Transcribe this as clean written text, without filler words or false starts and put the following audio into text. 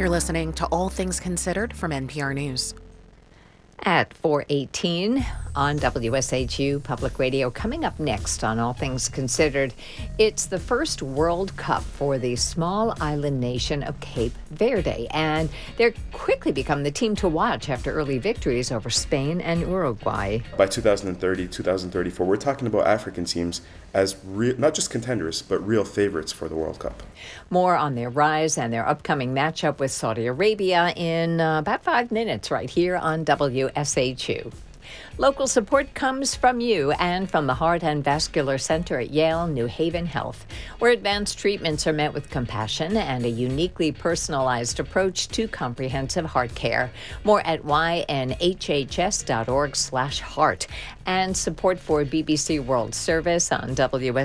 You're listening to All Things Considered from NPR News. At 4:18 on WSHU Public Radio. Coming up next on All Things Considered, it's the first World Cup for the small island nation of Cape Verde, and they're quickly become the team to watch after early victories over Spain and Uruguay. By 2030, 2034, we're talking about African teams as not just contenders, but real favorites for the World Cup. More on their rise and their upcoming matchup with Saudi Arabia in about 5 minutes right here on WSHU. Local support comes from you and from the Heart and Vascular Center at Yale New Haven Health, where advanced treatments are met with compassion and a uniquely personalized approach to comprehensive heart care. More at ynhhs.org/heart. And support for BBC World Service on WSHU